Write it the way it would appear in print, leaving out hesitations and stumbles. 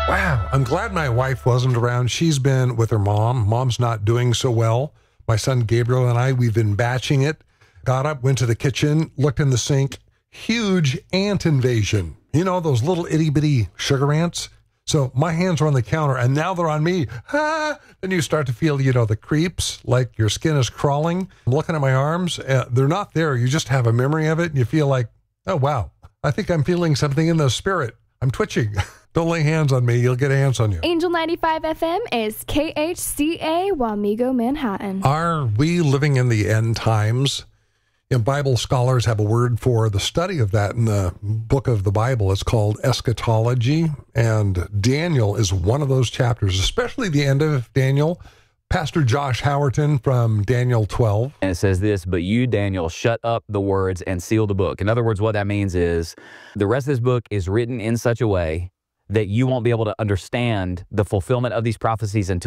Wow, I'm glad my wife wasn't around. She's been with her mom. Mom's not doing so well. My son Gabriel and I, we've been batching it. Got up, went to the kitchen, looked in the sink. Huge ant invasion. You know, those little itty bitty sugar ants? So my hands are on the counter and now they're on me. Ah! Then you start to feel, the creeps, like your skin is crawling. I'm looking at my arms. They're not there. You just have a memory of it and you feel like, oh, wow, I think I'm feeling something in the spirit. I'm twitching. Don't lay hands on me. You'll get ants on you. Angel 95 FM is KHCA Wamego, Manhattan. Are we living in the end times? Bible scholars have a word for the study of that in the book of the Bible. It's called eschatology, and Daniel is one of those chapters, especially the end of Daniel. Pastor Josh Howerton from Daniel 12. And it says this, but you, Daniel, shut up the words and seal the book. In other words, what that means is the rest of this book is written in such a way that you won't be able to understand the fulfillment of these prophecies until